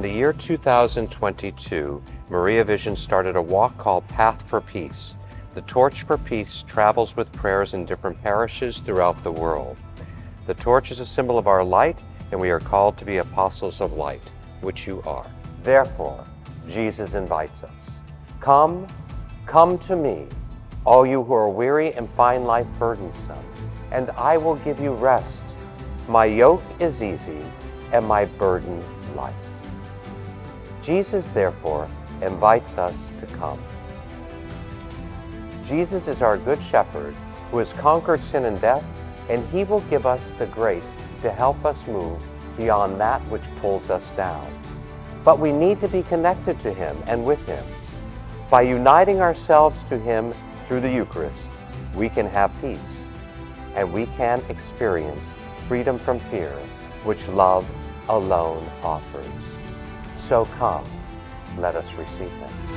the year 2022, Maria Vision started a walk called Path for Peace. The Torch for Peace travels with prayers in different parishes throughout the world. The torch is a symbol of our light, and we are called to be apostles of light, which you are. Therefore, Jesus invites us. Come, come to me, all you who are weary and find life burdensome, and I will give you rest. My yoke is easy, and my burden light. Jesus, therefore, invites us to come. Jesus is our good shepherd who has conquered sin and death, and he will give us the grace to help us move beyond that which pulls us down. But we need to be connected to him and with him. By uniting ourselves to him through the Eucharist, we can have peace, and we can experience freedom from fear, which love alone offers. So come, let us receive him.